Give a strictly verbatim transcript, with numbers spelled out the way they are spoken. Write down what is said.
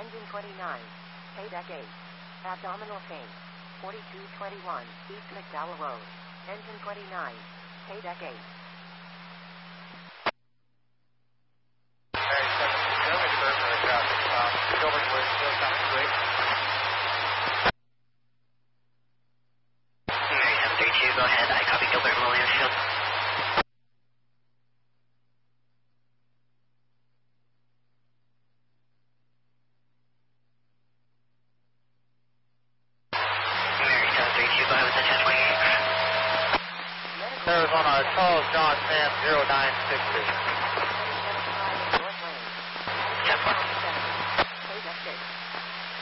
Engine twenty-nine. K deck eight. Abdominal pain. forty-two twenty-one, East McDowell Road. Engine twenty-nine. K deck eight. Mary seven two seven, first for the traffic stop. Gilbert Williamsfield, sounds great. Mary seven three two, go ahead. I copy Gilbert and Williamsfield. Mary seven three two, go ahead with the ten twenty-eight. Arizona, Charles John Sam zero nine six six. ten four.